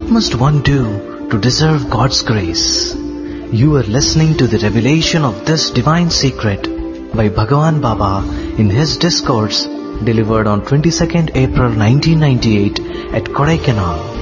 What must one do to deserve God's grace? You are listening to the revelation of this divine secret by Bhagavan Baba in his discourse delivered on 22nd April 1998 at Kodaikanal.